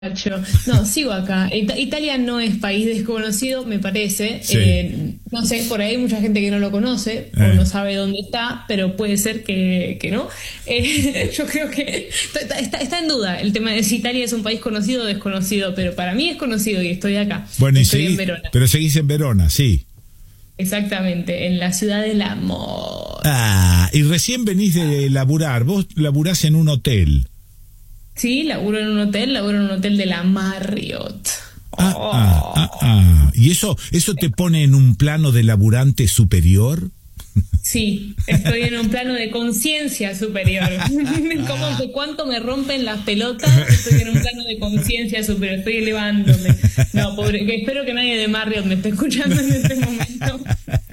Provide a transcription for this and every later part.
No, sigo acá. Italia no es país desconocido, me parece. Sí. No sé, por ahí hay mucha gente que no lo conoce o no sabe dónde está, pero puede ser que no. Yo creo que está en duda el tema de si Italia es un país conocido o desconocido, pero para mí es conocido y estoy acá. Bueno, estoy en Verona. Pero seguís en Verona, sí. Exactamente, en la ciudad del amor. Ah, y recién venís de laburar. Vos laburás en un hotel. Sí, laburo en un hotel de la Marriott. ¿Y eso te pone en un plano de laburante superior? Sí, estoy en un plano de conciencia superior. Como que cuánto me rompen las pelotas, estoy en un plano de conciencia superior, estoy elevándome. No, pobre, que espero que nadie de Marriott me esté escuchando en este momento.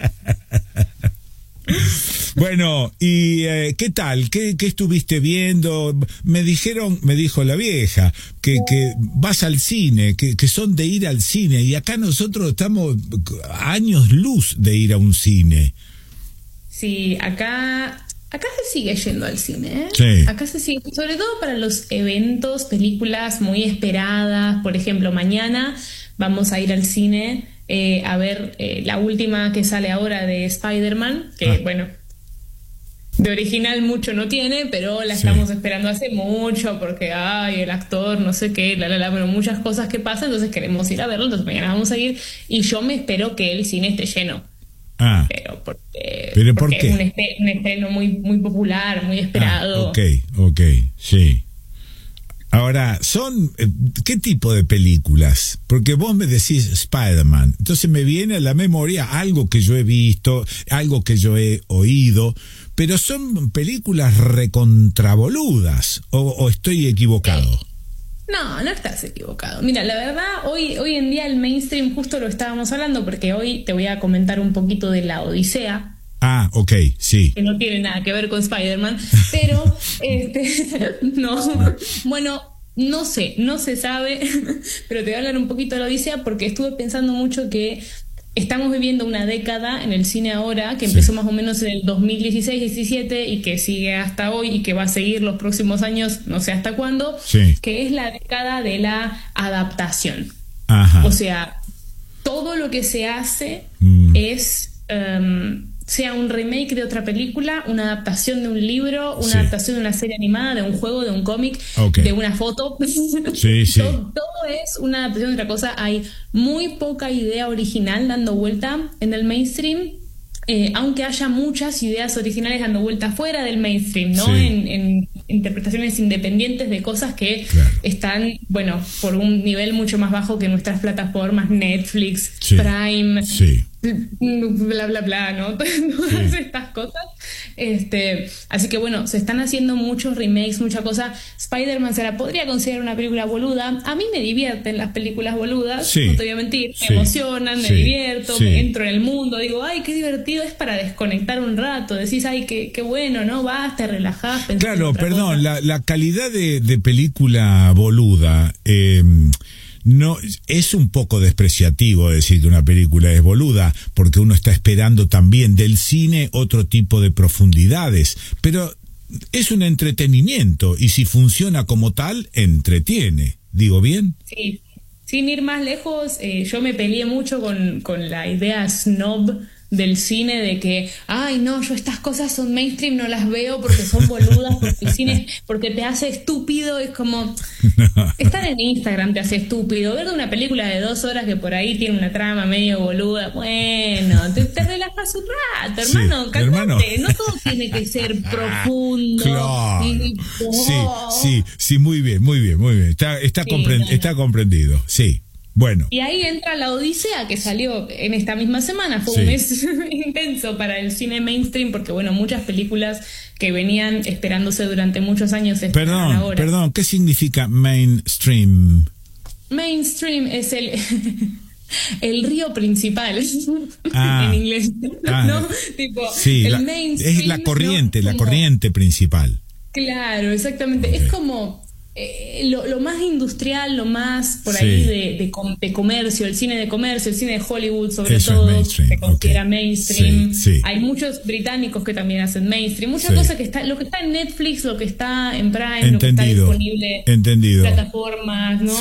Bueno, ¿y qué tal? ¿Qué estuviste viendo? Me dijo la vieja, que vas al cine, que son de ir al cine, y acá nosotros estamos a años luz de ir a un cine. Sí, acá se sigue yendo al cine, ¿eh? Sí. Acá se sigue, sobre todo para los eventos, películas muy esperadas. Por ejemplo, mañana vamos a ir al cine a ver la última que sale ahora de Spider-Man, que bueno, de original mucho no tiene, pero la estamos esperando hace mucho porque, el actor, no sé qué, pero muchas cosas que pasan, entonces queremos ir a verlo, entonces mañana vamos a ir y yo me espero que el cine esté lleno. Pero ¿por qué? Es un estreno muy, muy popular, muy esperado. Ok, sí. Ahora, ¿qué tipo de películas? Porque vos me decís Spider-Man, entonces me viene a la memoria algo que yo he visto, algo que yo he oído, pero son películas recontraboludas, o estoy equivocado. No estás equivocado. Mira, la verdad, hoy en día el mainstream, justo lo estábamos hablando, porque hoy te voy a comentar un poquito de La Odisea. Ok, sí. Que no tiene nada que ver con Spider-Man, pero bueno, no se sabe, pero te voy a hablar un poquito de La Odisea porque estuve pensando mucho que estamos viviendo una década en el cine ahora, que empezó más o menos en el 2016-17 y que sigue hasta hoy y que va a seguir los próximos años, no sé hasta cuándo, que es la década de la adaptación. Ajá. O sea, todo lo que se hace es... sea un remake de otra película, una adaptación de un libro, una adaptación de una serie animada, de un juego, de un cómic, de una foto. Todo es una adaptación de otra cosa. Hay muy poca idea original dando vuelta en el mainstream, aunque haya muchas ideas originales dando vuelta fuera del mainstream, ¿no? En interpretaciones independientes de cosas que están, bueno, por un nivel mucho más bajo que nuestras plataformas Netflix, Prime, bla bla bla, ¿no? Todas estas cosas. Así que bueno, se están haciendo muchos remakes, mucha cosa. Spider-Man se la podría considerar una película boluda. A mí me divierten las películas boludas, no te voy a mentir, me emocionan, me divierto, me entro en el mundo, digo, qué divertido, es para desconectar un rato, decís, qué bueno, ¿no? Vas, te relajás, pensás. Claro, perdón, la calidad de película boluda no es un poco despreciativo decir que una película es boluda, porque uno está esperando también del cine otro tipo de profundidades, pero es un entretenimiento y si funciona como tal, entretiene. ¿Digo bien? Sí, sin ir más lejos, yo me peleé mucho con la idea snob del cine de que, yo estas cosas son mainstream, no las veo porque son boludas, porque el cine, porque te hace estúpido. Es como, estar en Instagram te hace estúpido, ver una película de 2 horas que por ahí tiene una trama medio boluda, bueno, te relajas un rato, hermano, calmate, no todo tiene que ser profundo. Claro. Sí, muy bien, está comprendido, sí. Bueno. Y ahí entra La Odisea, que salió en esta misma semana. Fue un mes intenso para el cine mainstream, porque bueno, muchas películas que venían esperándose durante muchos años están ahora. Perdón, ¿qué significa mainstream? Mainstream es el río principal en inglés, ¿no? Tipo, el mainstream es la corriente principal. Claro, exactamente. Es como lo más industrial, lo más por ahí de comercio, el cine de comercio, el cine de Hollywood sobre todo, se considera mainstream. Hay muchos británicos que también hacen mainstream, muchas cosas lo que está en Netflix, lo que está en Prime, lo que está disponible en plataformas, ¿no?